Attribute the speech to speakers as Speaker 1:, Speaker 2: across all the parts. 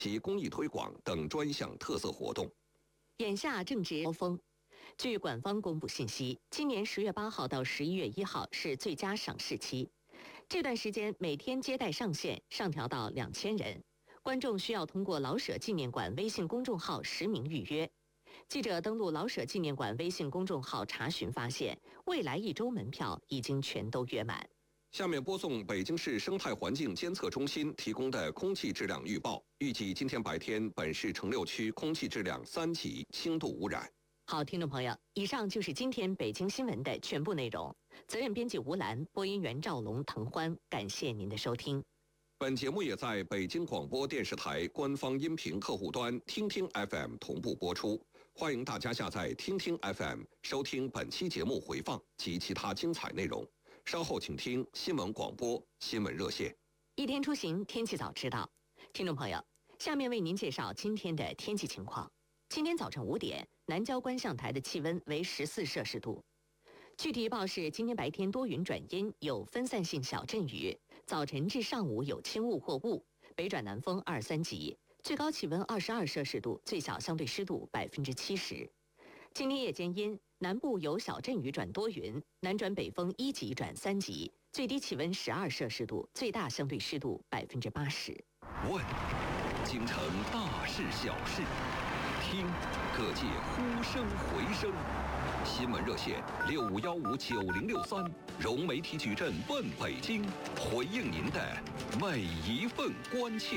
Speaker 1: 及公益推广等专项特色活动。
Speaker 2: 眼下正值高峰。据官方公布信息，今年10月8号到11月1号是最佳赏市期，这段时间每天接待上限上调到2000人，观众需要通过老舍纪念馆微信公众号实名预约。记者登录老舍纪念馆微信公众号查询发现，未来1周门票已经全都约满。
Speaker 1: 下面播送北京市生态环境监测中心提供的空气质量预报，预计今天白天本市城6区空气质量3级，轻度污染。
Speaker 2: 好，听众朋友，以上就是今天北京新闻的全部内容。责任编辑吴兰，播音员赵龙、滕欢，感谢您的收听。
Speaker 1: 本节目也在北京广播电视台官方音频客户端听听 FM 同步播出，欢迎大家下载听听 FM 收听本期节目回放及其他精彩内容。稍后请听新闻广播新闻热线。
Speaker 2: 一天出行，天气早知道。听众朋友，下面为您介绍今天的天气情况。今天早晨5点，南郊观象台的气温为14摄氏度。具体预报是：今天白天多云转阴，有分散性小阵雨，早晨至上午有轻雾或雾，北转南风2、3级，最高气温22摄氏度，最小相对湿度70%。今天夜间阴，南部有小阵雨转多云，南转北风1级转3级，最低气温12摄氏度，最大相对湿度80%。
Speaker 1: 问，京城大事小事，听各界呼声回声。新闻热线65159063，融媒体矩阵问北京，回应您的每一份关切。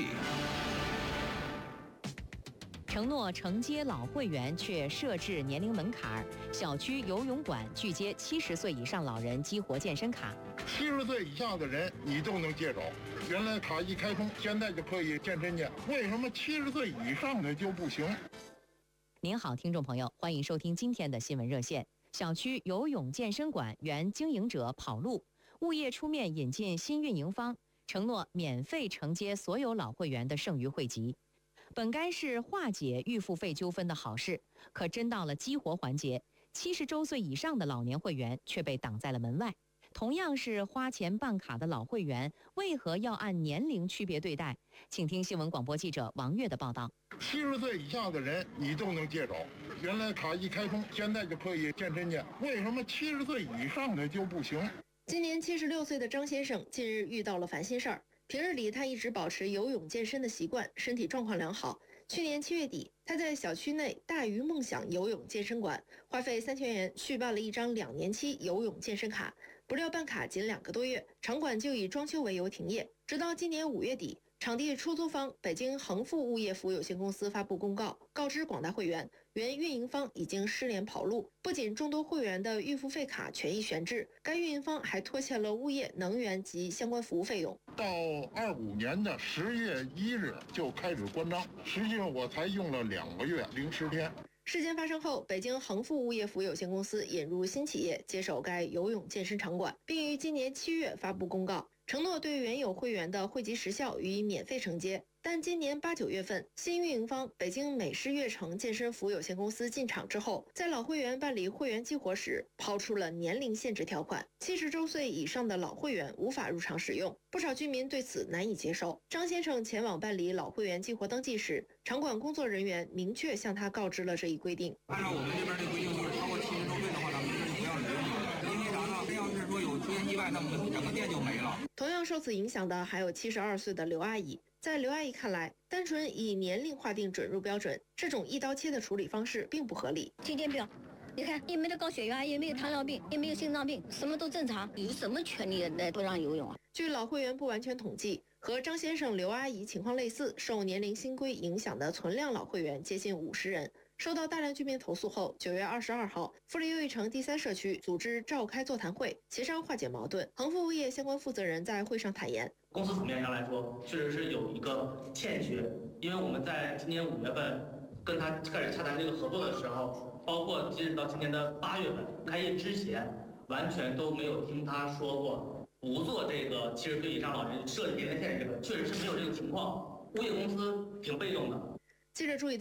Speaker 3: 承诺承接老会员，却设置年龄门槛，小区游泳馆拒接70岁以上老人激活健身卡。
Speaker 4: 70岁以下的人你都能接手，原来卡一开通，现在就可以健身去，为什么70岁以上的就不行？
Speaker 3: 您好，听众朋友，欢迎收听今天的新闻热线。小区游泳健身馆原经营者跑路，物业出面引进新运营方，承诺免费承接所有老会员的剩余会籍。本该是化解预付费纠纷的好事，可真到了激活环节，70周岁以上的老年会员却被挡在了门外。同样是花钱办卡的老会员，为何要按年龄区别对待？请听新闻广播记者王悦的报道。
Speaker 4: 70岁以下的人你都能接手，原来卡一开通，现在就可以健身去，为什么70岁以上的就不行？
Speaker 5: 今年76岁的张先生近日遇到了烦心事儿。平日里他一直保持游泳健身的习惯，身体状况良好。去年7月底，他在小区内大鱼梦想游泳健身馆花费3000元续办了一张2年期游泳健身卡，不料办卡仅2个多月，场馆就以装修为由停业。直到今年5月底，场地出租方北京恒富物业服务有限公司发布公告，告知广大会员，原运营方已经失联跑路。不仅众多会员的预付费卡权益悬置，该运营方还拖欠了物业、能源及相关服务费用。
Speaker 4: 到25年的10月1日就开始关张，实际上我才用了2个月零10天。
Speaker 5: 事件发生后，北京恒富物业服务有限公司引入新企业接手该游泳健身场馆，并于今年7月发布公告，承诺对原有会员的会籍时效予以免费承接。但今年8、9月份，新运营方北京美狮悦城健身服务有限公司进场之后，在老会员办理会员激活时，抛出了年龄限制条款，70周岁以上的老会员无法入场使用。不少居民对此难以接受。张先生前往办理老会员激活登记时，场馆工作人员明确向他告知了这一规定。
Speaker 6: 按照我们这边的规定，就是超过70周岁的话，咱们这里不要使用了。因为啥呢？真要是说有出现意外，那我们整个店就没了。
Speaker 5: 同样受此影响的还有72岁的刘阿姨。在刘阿姨看来，单纯以年龄划定准入标准，这种一刀切的处理方式并不合理。
Speaker 7: 体检表，你看也没有高血压，也没有糖尿病，也没有心脏病，什么都正常，有什么权利来不让游泳啊？
Speaker 5: 据老会员不完全统计，和张先生、刘阿姨情况类似，受年龄新规影响的存量老会员接近50人。收到大量居民投诉后，9月22号，富力又一城第3社区组织召开座谈会，协商化解矛盾。恒富物业相关负责人在会上坦言，
Speaker 8: 公司层面上来说，确实是有一个欠缺，因为我们在今年5月份跟他开始洽谈这个合作的时候，包括截止到今年的8月份开业之前，完全都没有听他说过不做这个70岁以上老人设立年龄限制，这个确实是没有这个情况。物业公司挺被动的。
Speaker 5: 记者注意到，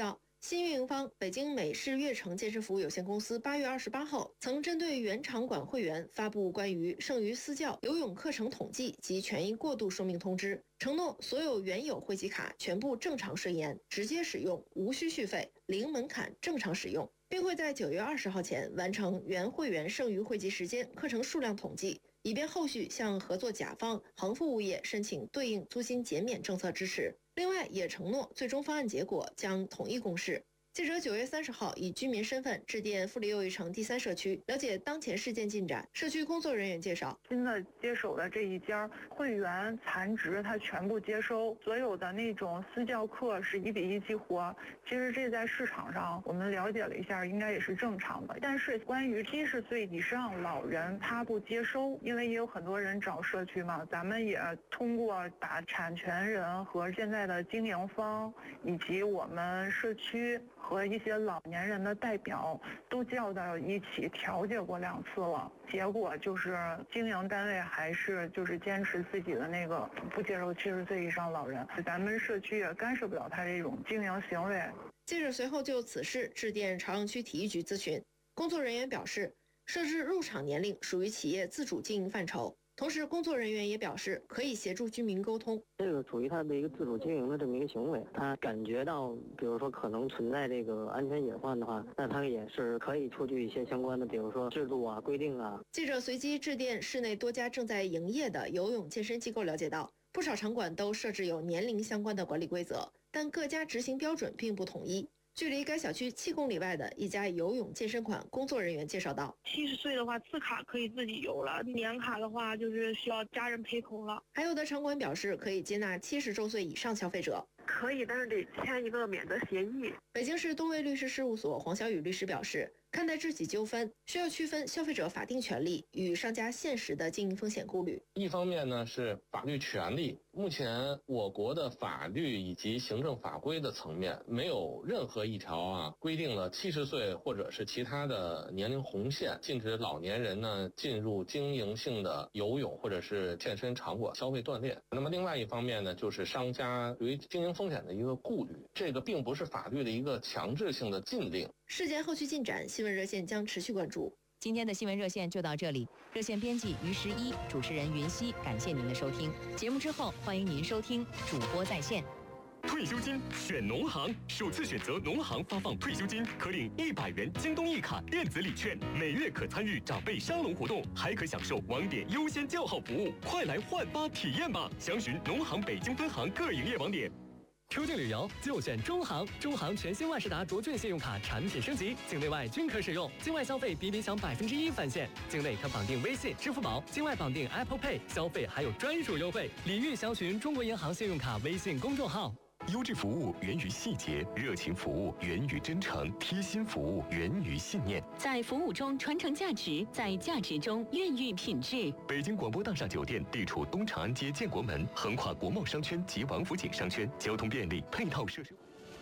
Speaker 5: 新运营方北京美式悦城健身服务有限公司8月28号曾针对原场馆会员发布关于剩余私教游泳课程统计及权益过渡说明通知，承诺所有原有会籍卡全部正常顺延，直接使用，无需续费，零门槛，正常使用，并会在9月20号前完成原会员剩余会籍时间、课程数量统计，以便后续向合作甲方恒服务业申请对应租金减免政策支持。另外，也承诺最终方案结果将统一公示。记者9月30号以居民身份致电富力又一城第3社区，了解当前事件进展。社区工作人员介绍，
Speaker 9: 新的接手的这一家会员残值他全部接收，所有的那种私教课是1比1激活。其实这在市场上我们了解了一下，应该也是正常的。但是关于70岁以上老人他不接收，因为也有很多人找社区嘛，咱们也通过把产权人和现在的经营方以及我们社区和一些老年人的代表都叫到一起调解过2次了，结果就是经营单位还是就是坚持自己的那个不接受70岁以上老人，咱们社区也干涉不了他这种经营行为。
Speaker 5: 记者随后就此事致电朝阳区体育局咨询，工作人员表示，设置入场年龄属于企业自主经营范畴。同时，工作人员也表示可以协助居民沟通。
Speaker 10: 这个属于他的一个自主经营的这么一个行为，他感觉到，比如说可能存在这个安全隐患的话，那他也是可以出具一些相关的，比如说制度啊、规定啊。
Speaker 5: 记者随机致电市内多家正在营业的游泳健身机构，了解到，不少场馆都设置有年龄相关的管理规则，但各家执行标准并不统一。距离该小区7公里外的一家游泳健身馆工作人员介绍道
Speaker 11: ：70岁的话，次卡可以自己游了，年卡的话就是需要家人陪同了。
Speaker 5: 还有的场馆表示可以接纳70周岁以上消费者。
Speaker 11: 可以，但是得签一个免责协议。
Speaker 5: 北京市东卫律师事务所黄小雨律师表示，看待这起纠纷，需要区分消费者法定权利与商家现实的经营风险顾虑。
Speaker 12: 一方面呢是法律权利，目前我国的法律以及行政法规的层面，没有任何一条规定了70岁或者是其他的年龄红线，禁止老年人呢进入经营性的游泳或者是健身场馆消费锻炼。那么另外一方面呢，就是商家对于经营风险的一个顾虑，这个并不是法律的一个强制性的禁令。
Speaker 5: 事件后续进展，新闻热线将持续关注。
Speaker 3: 今天的新闻热线就到这里，热线编辑于11，主持人云溪，感谢您的收听。节目之后，欢迎您收听主播在线。
Speaker 13: 退休金选农行，首次选择农行发放退休金，可领100元京东一卡电子礼券，每月可参与长辈沙龙活动，还可享受网点优先叫号服务，快来换发体验吧！详询农行北京分行各营业网点。
Speaker 14: 出境旅游就选中行，中行全新万事达卓券信用卡产品升级，境内外均可使用，境外消费比理想1%返现，境内可绑定微信、支付宝，境外绑定 Apple Pay， 消费还有专属优惠。礼遇详询中国银行信用卡微信公众号。
Speaker 13: 优质服务源于细节，热情服务源于真诚，贴心服务源于信念。
Speaker 15: 在服务中传承价值，在价值中孕育品质。
Speaker 13: 北京广播大厦酒店地处东长安街建国门，横跨国贸商圈及王府井商圈，交通便利，配套设施。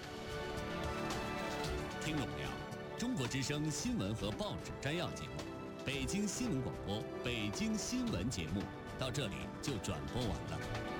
Speaker 16: 听众朋友，中国之声新闻和报纸摘要节目，北京新闻广播，北京新闻节目到这里就转播完了。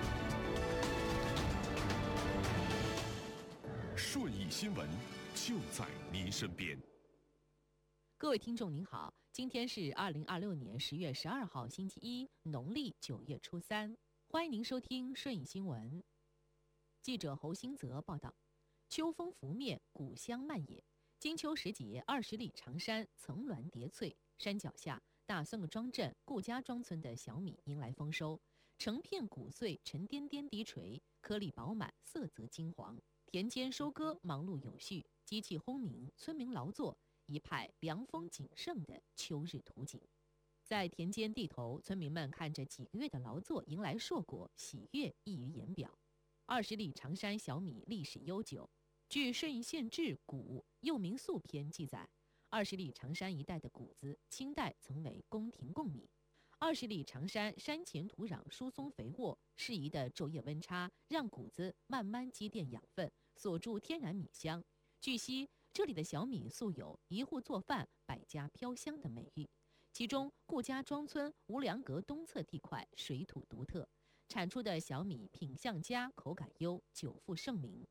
Speaker 13: 顺义新闻就在您身边。
Speaker 3: 各位听众您好，今天是2026年10月12号星期一，农历9月初3，欢迎您收听顺义新闻。记者侯兴泽报道，秋风拂面，古香漫野，金秋时节，20里长山层峦叠翠，山脚下大宋庄镇顾家庄村的小米迎来丰收，成片谷穗沉甸甸低垂，颗粒饱满，色泽金黄。田间收割忙碌有序，机器轰鸣，村民劳作，一派凉风景盛的秋日图景。在田间地头，村民们看着几个月的劳作迎来硕果，喜悦溢于言表。20里长山小米历史悠久，据顺义县志谷又名宿篇记载，20里长山一带的谷子，清代曾为宫廷贡米。20里长山山前土壤疏松肥沃，适宜的昼夜温差让谷子慢慢积淀养分，锁住天然米香。据悉，这里的小米素有一户做饭百家飘香的美誉。其中顾家庄村吴良阁东侧地块水土独特，产出的小米品相佳，口感优，久负盛名。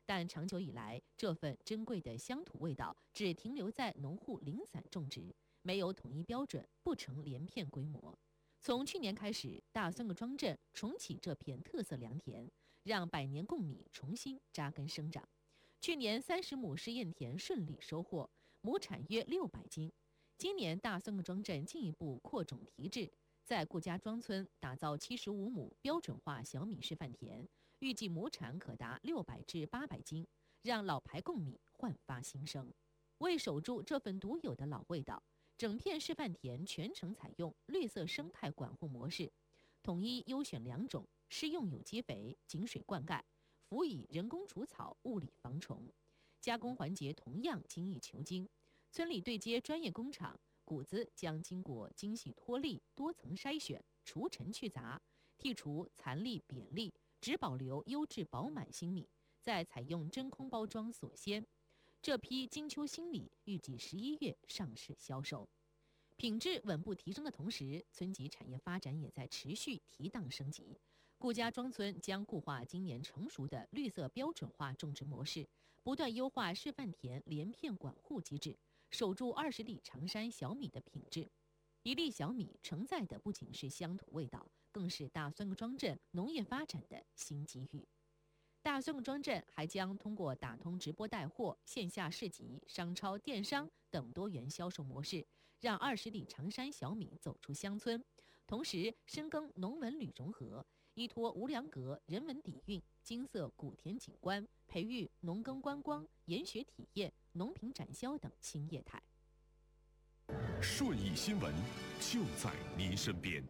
Speaker 3: 但长久以来，这份珍贵的乡土味道只停留在农户零散种植，没有统一标准，不成连片规模。从去年开始，大酸个庄镇重启这片特色良田，让百年贡米重新扎根生长。去年30亩试验田顺利收获，亩产约600斤。今年大酸个庄镇进一步扩种提质，在顾家庄村打造75亩标准化小米示范田，预计亩产可达600至800斤，让老牌贡米焕发新生。为守住这份独有的老味道，整片示范田全程采用绿色生态管护模式，统一优选良种，施用有机肥，井水灌溉，辅以人工除草，物理防虫。加工环节同样精益求精，村里对接专业工厂，谷子将经过精细脱粒、多层筛选、除尘去杂，剔除残粒、扁粒，只保留优质饱满新米，再采用真空包装锁鲜。这批金秋新米预计11月上市销售。品质稳步提升的同时，村级产业发展也在持续提档升级。顾家庄村将固化今年成熟的绿色标准化种植模式，不断优化示范田连片管护机制，守住20粒长山小米的品质。一粒小米承载的不仅是乡土味道，更是大酸个庄镇农业发展的新机遇。大酸个庄镇还将通过打通直播带货、线下市集、商超、电商等多元销售模式，让20粒长山小米走出乡村，同时深耕农文旅融合，依托无梁阁人文底蕴、金色古田景观，培育农耕观光、研学体验、农品展销等新业态。
Speaker 13: 顺义新闻就在您身边。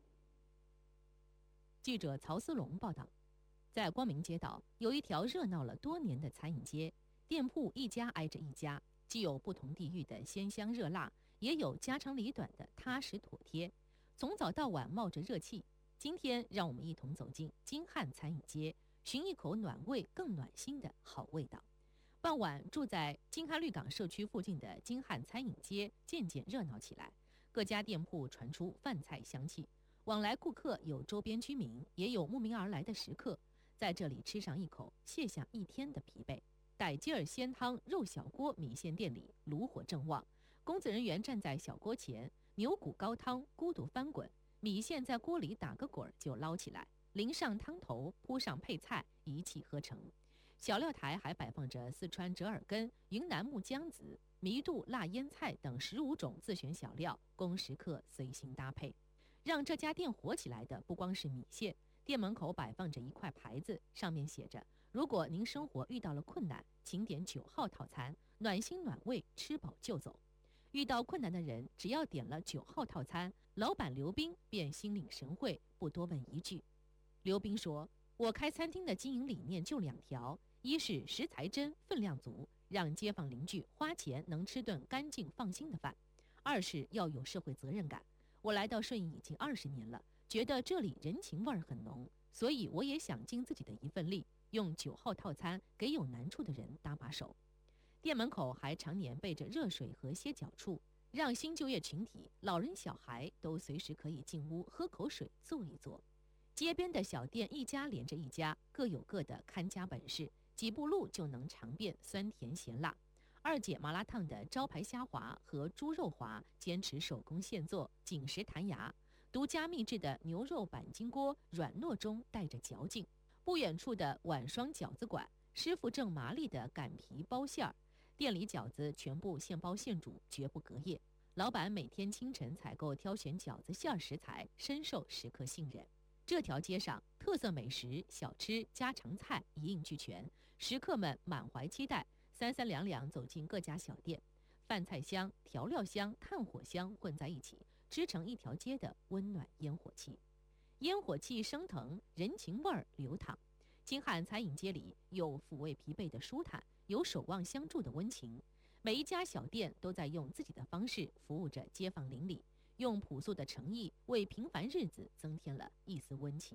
Speaker 3: 记者曹思龙报道，在光明街道有一条热闹了多年的餐饮街，店铺一家挨着一家，既有不同地域的鲜香热辣，也有家长里短的踏实妥帖，从早到晚冒着热气。今天让我们一同走进金汉餐饮街，寻一口暖胃更暖心的好味道。傍晚，住在金汉绿港社区附近的金汉餐饮街渐渐热闹起来，各家店铺传出饭菜香气，往来顾客有周边居民，也有慕名而来的食客，在这里吃上一口，卸下一天的疲惫。傣劲儿鲜汤肉小锅米线店里炉火正旺，工作人员站在小锅前，牛骨高汤咕嘟翻滚，米线在锅里打个滚就捞起来，淋上汤头，铺上配菜，一气呵成。小料台还摆放着四川折耳根、云南木姜子、弥肚辣腌菜等15种自选小料，供食客随心搭配。让这家店火起来的不光是米线，店门口摆放着一块牌子，上面写着：如果您生活遇到了困难，请点9号套餐，暖心暖胃，吃饱就走。遇到困难的人，只要点了9号套餐，老板刘斌便心领神会，不多问一句。刘斌说：我开餐厅的经营理念就2条，一是食材真、分量足，让街坊邻居花钱能吃顿干净放心的饭；二是要有社会责任感。我来到顺义已经20年了，觉得这里人情味儿很浓，所以我也想尽自己的一份力，用9号套餐给有难处的人搭把手。店门口还常年备着热水和歇脚处，让新就业群体、老人小孩都随时可以进屋喝口水、坐一坐。街边的小店一家连着一家，各有各的看家本事，几步路就能尝遍酸甜咸辣。二姐麻辣烫的招牌虾滑和猪肉滑坚持手工现做，紧实弹牙；独家秘制的牛肉板筋锅软糯中带着嚼劲。不远处的碗双饺子馆，师傅正麻利的擀皮包馅儿，店里饺子全部现包现煮，绝不隔夜。老板每天清晨采购挑选饺子馅儿食材，深受食客信任。这条街上特色美食、小吃、家常菜一应俱全，食客们满怀期待，三三两两走进各家小店，饭菜香、调料香、炭火香混在一起，织成一条街的温暖烟火气。烟火气升腾，人情味儿流淌。金汉餐饮街里有抚慰疲惫的舒坦，有守望相助的温情。每一家小店都在用自己的方式服务着街坊邻里，用朴素的诚意为平凡日子增添了一丝温情。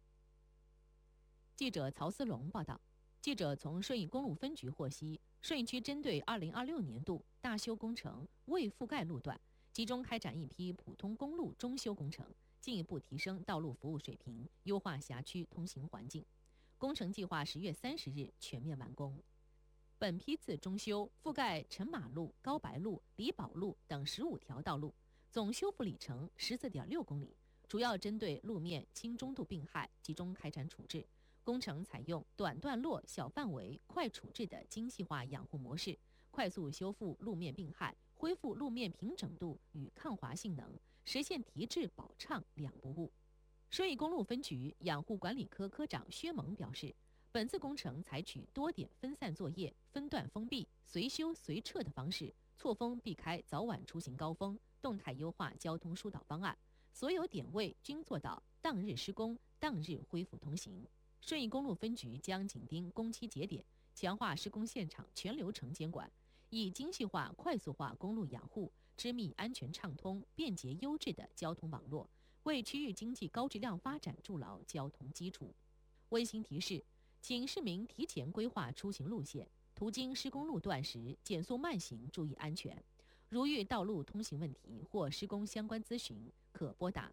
Speaker 3: 记者曹思龙报道。记者从顺义公路分局获悉，顺义区针对2026年度大修工程未覆盖路段，集中开展一批普通公路中修工程，进一步提升道路服务水平，优化辖区通行环境。 工程计划10月30日全面完工。本批次中修覆盖陈马路、高白路、李宝路等15条道路，总修复里程14.6公里，主要针对路面轻中度病害集中开展处置。工程采用短段落、小范围、快处置的精细化养护模式，快速修复路面病害，恢复路面平整度与抗滑性能，实现提质保畅两不误。顺义公路分局养护管理科科长薛萌表示，本次工程采取多点分散作业、分段封闭、随修随撤的方式，错峰避开早晚出行高峰，动态优化交通疏导方案，所有点位均做到当日施工、当日恢复通行。顺义公路分局将紧盯工期节点，强化施工现场全流程监管，以精细化、快速化公路养护，织密安全畅通、便捷优质的交通网络，为区域经济高质量发展筑牢交通基础。温馨提示，请市民提前规划出行路线，途经施工路段时减速慢行，注意安全。如遇道路通行问题或施工相关咨询，可拨打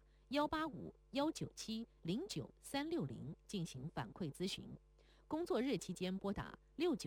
Speaker 3: 185-197-09360进行反馈咨询。工作日期间拨打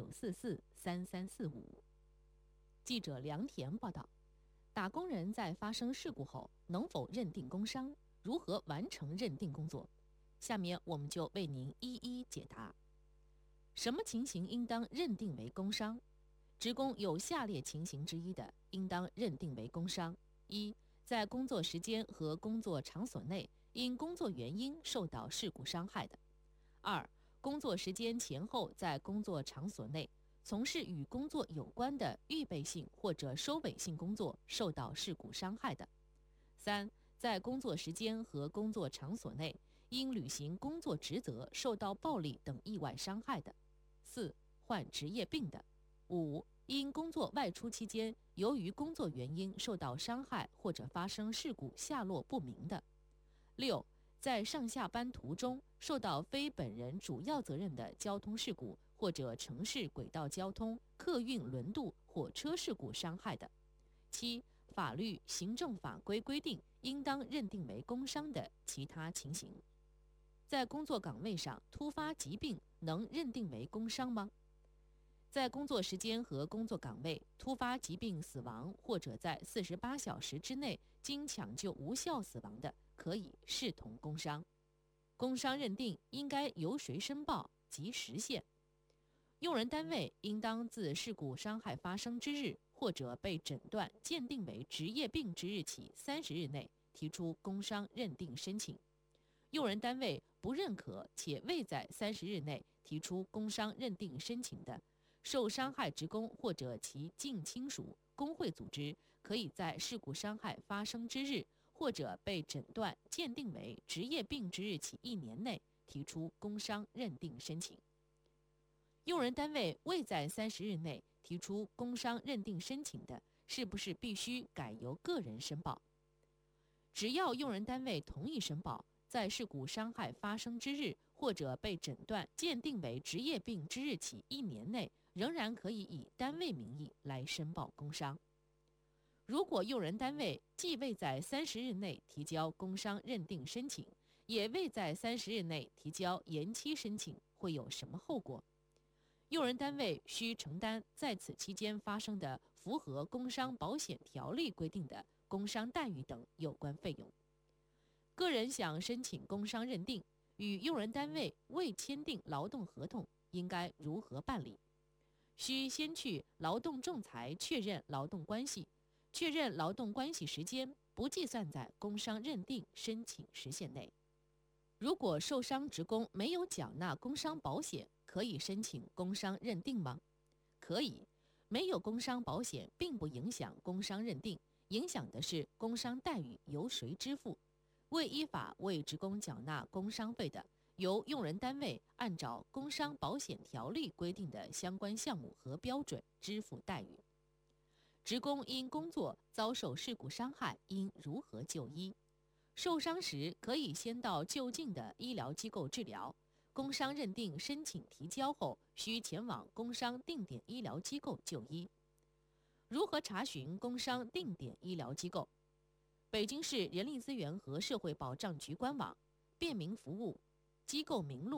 Speaker 3: 6944-3345。记者梁田报道，打工人在发生事故后能否认定工伤？如何完成认定工作？下面我们就为您一一解答。什么情形应当认定为工伤？职工有下列情形之一的，应当认定为工伤：一、在工作时间和工作场所内因工作原因受到事故伤害的；二、工作时间前后在工作场所内从事与工作有关的预备性或者收尾性工作受到事故伤害的；三、在工作时间和工作场所内因履行工作职责受到暴力等意外伤害的；四、患职业病的；五、因工作外出期间由于工作原因受到伤害或者发生事故下落不明的；六、在上下班途中受到非本人主要责任的交通事故或者城市轨道交通、客运轮渡、火车事故伤害的；七、法律、行政法规规定应当认定为工伤的其他情形。在工作岗位上突发疾病能认定为工伤吗？在工作时间和工作岗位突发疾病死亡，或者在48小时之内经抢救无效死亡的，可以视同工伤。工伤认定应该由谁申报及时限？用人单位应当自事故伤害发生之日或者被诊断鉴定为职业病之日起30日内提出工伤认定申请。用人单位不认可且未在30日内提出工伤认定申请的，受伤害职工或者其近亲属、工会组织，可以在事故伤害发生之日或者被诊断鉴定为职业病之日起1年内提出工伤认定申请。用人单位未在30日内提出工伤认定申请的，是不是必须改由个人申报？只要用人单位同意申报，在事故伤害发生之日或者被诊断鉴定为职业病之日起1年内，仍然可以以单位名义来申报工伤。如果用人单位既未在30日内提交工伤认定申请，也未在30日内提交延期申请，会有什么后果？用人单位需承担在此期间发生的符合工伤保险条例规定的工伤待遇等有关费用。个人想申请工伤认定，与用人单位未签订劳动合同，应该如何办理？需先去劳动仲裁确认劳动关系，确认劳动关系时间不计算在工伤认定申请时限内。如果受伤职工没有缴纳工伤保险，可以申请工伤认定吗？可以，没有工伤保险并不影响工伤认定，影响的是工伤待遇由谁支付。未依法为职工缴纳工伤费的，由用人单位按照工伤保险条例规定的相关项目和标准支付待遇。职工因工作遭受事故伤害，应如何就医？受伤时可以先到就近的医疗机构治疗，工伤认定申请提交后，需前往工伤定点医疗机构就医。如何查询工伤定点医疗机构？北京市人力资源和社会保障局官网、便民服务、机构名录、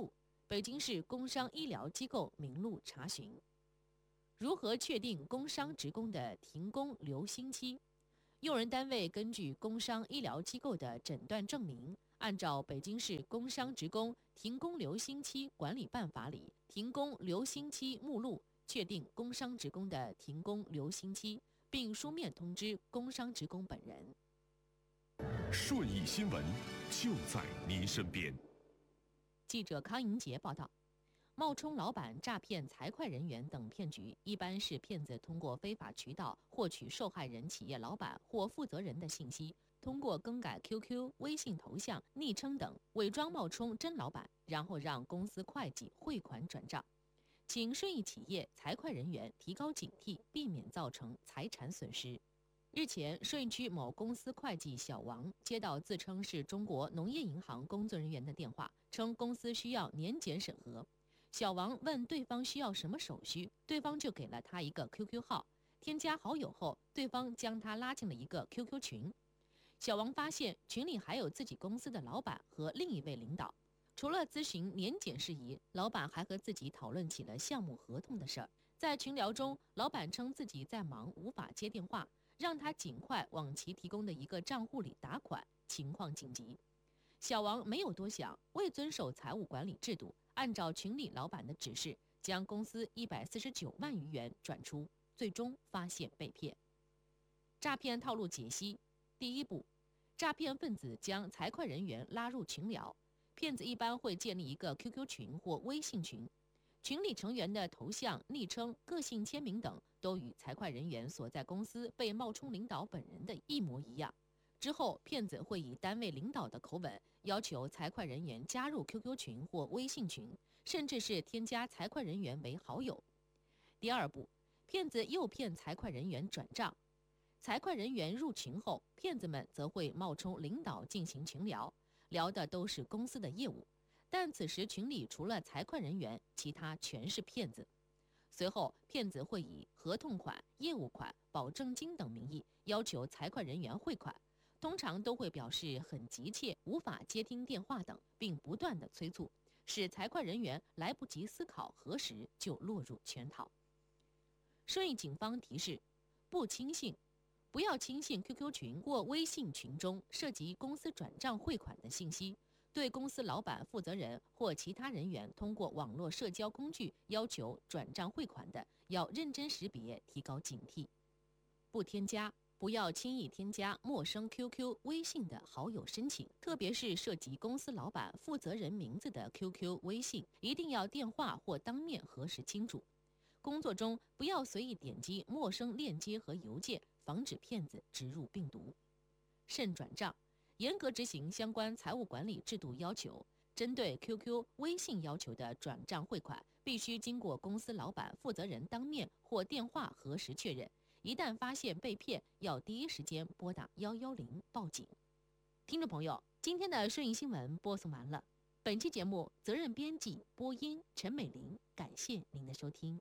Speaker 3: 北京市工商医疗机构名录查询。如何确定工伤职工的停工留薪期？用人单位根据工伤医疗机构的诊断证明，按照北京市工伤职工停工留薪期管理办法里停工留薪期目录，确定工伤职工的停工留薪期，并书面通知工伤职工本人。
Speaker 13: 顺义新闻就在您身边。
Speaker 3: 记者康莹杰报道。冒充老板、诈骗财会人员等骗局，一般是骗子通过非法渠道获取受害人企业老板或负责人的信息，通过更改 QQ、微信头像、昵称等，伪装冒充真老板，然后让公司会计汇款转账。请顺义企业财会人员提高警惕，避免造成财产损失。日前，顺义区某公司会计小王接到自称是中国农业银行工作人员的电话，称公司需要年检审核。小王问对方需要什么手续，对方就给了他一个 QQ 号，添加好友后，对方将他拉进了一个 QQ 群。小王发现群里还有自己公司的老板和另一位领导，除了咨询年检事宜，老板还和自己讨论起了项目合同的事儿。在群聊中，老板称自己在忙，无法接电话，让他尽快往其提供的一个账户里打款，情况紧急。小王没有多想，未遵守财务管理制度，按照群里老板的指示，将公司149万余元转出，最终发现被骗。诈骗套路解析：第一步，诈骗分子将财会人员拉入群聊，骗子一般会建立一个 QQ 群或微信群，群里成员的头像、昵称、个性签名等都与财会人员所在公司被冒充领导本人的一模一样。之后，骗子会以单位领导的口吻要求财会人员加入 QQ 群或微信群，甚至是添加财会人员为好友。第二步，骗子诱骗财会人员转账。财会人员入群后，骗子们则会冒充领导进行群聊，聊的都是公司的业务，但此时群里除了财会人员，其他全是骗子。随后，骗子会以合同款、业务款、保证金等名义要求财会人员汇款。通常都会表示很急切，无法接听电话等，并不断的催促，使财会人员来不及思考核实就落入圈套。顺义警方提示：不要轻信 QQ 群或微信群中涉及公司转账汇款的信息，对公司老板、负责人或其他人员通过网络社交工具要求转账汇款的，要认真识别，提高警惕。不要轻易添加陌生 QQ、微信的好友申请，特别是涉及公司老板、负责人名字的 QQ、微信，一定要电话或当面核实清楚。工作中不要随意点击陌生链接和邮件，防止骗子植入病毒。慎转账，严格执行相关财务管理制度要求。针对 QQ、微信要求的转账汇款，必须经过公司老板、负责人当面或电话核实确认。一旦发现被骗，要第一时间拨打110报警。听众朋友，今天的顺义新闻播送完了。本期节目责任编辑播音陈美玲，感谢您的收听。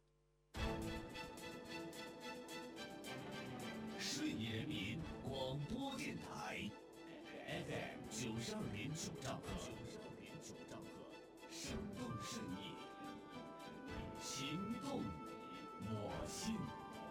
Speaker 16: 顺义人民广播电台 FM 92.9兆赫，生动顺义，行动我心。